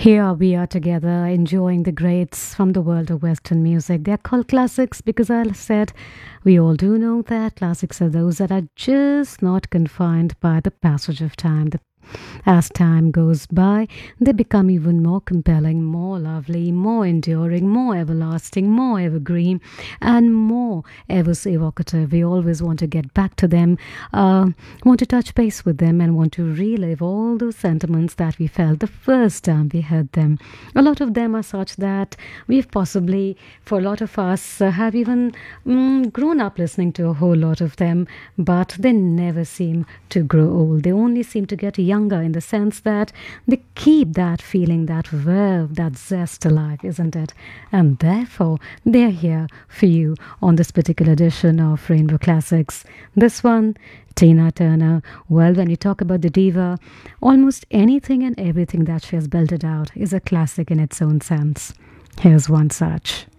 Here we are together enjoying the greats from the world of Western music. They're called classics because I said we all do know that classics are those that are just not confined by the passage of time. As time goes by, they become even more compelling, more lovely, more enduring, more everlasting, more evergreen, and more ever so evocative. We always want to get back to them, want to touch base with them, and want to relive all those sentiments that we felt the first time we heard them. A lot of them are such that we've possibly, for a lot of us, have even grown up listening to a whole lot of them, but they never seem to grow old. They only seem to get younger in the sense that they keep that feeling, that verve, that zest alive, isn't it? And therefore, they're here for you on this particular edition of Rainbow Classics. This one, Tina Turner. Well, when you talk about the diva, almost anything and everything that she has belted out is a classic in its own sense. Here's one such.